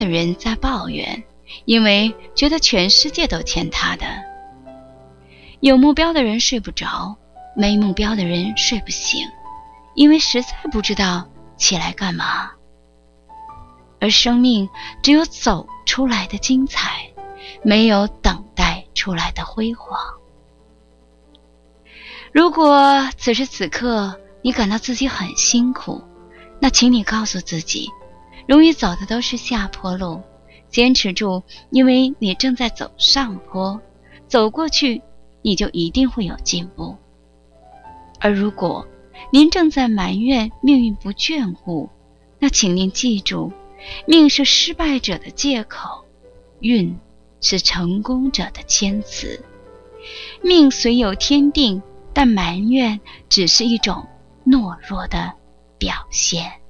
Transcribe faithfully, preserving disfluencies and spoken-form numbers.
的人在抱怨，因为觉得全世界都欠他的。有目标的人睡不着，没目标的人睡不醒，因为实在不知道起来干嘛。而生命只有走出来的精彩，没有等待出来的辉煌。如果此时此刻你感到自己很辛苦，那请你告诉自己，容易走的都是下坡路，坚持住，因为你正在走上坡，走过去你就一定会有进步。而如果您正在埋怨命运不眷顾，那请您记住，命是失败者的借口，运是成功者的谦词。命虽有天定，但埋怨只是一种懦弱的表现。